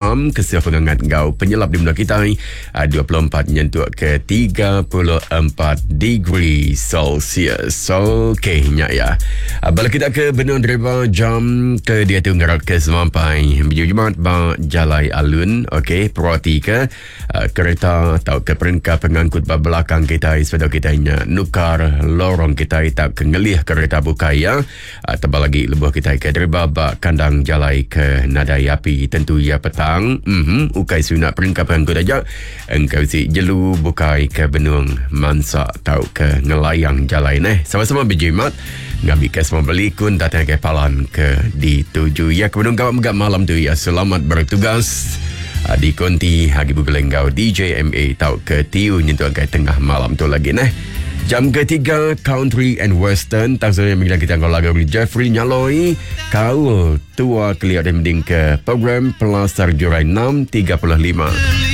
jam kesih pengangat kau penyelap di benda kita 24 nyentuh ke 34 degree Celsius. Okey nyak ya. Balik kita ke benua driver jam ke dia tu ngarat ke sampai Jumaat ba jalai alun. Okey perhati ke kereta atau ke perangkat pengangkut belakang kita sepeda kita nya nukar lorong kita tak kengelih kereta bukaya atau lagi lebuh kita ke driver ba kandang jalai ke nadai api tentu ya petang ukai sunak peringkat pengangkut aja engkau si jelu bukai ke benung mansa tau ke ngelayang jalai sama-sama berjimat ngabi ke semua belikun datang ke palan ke dituju ya ke benung kawak megap malam tu ya selamat bertugas di konti hagi bugelenggau DJ MA tau ke tiu nyentuh ke tengah malam tu lagi jam ketiga Country and Western tangsanya bila kita ngol lagu Jeffrey Nyaloi kau tua kelihat mending ke program Pelasar Jurai 6.35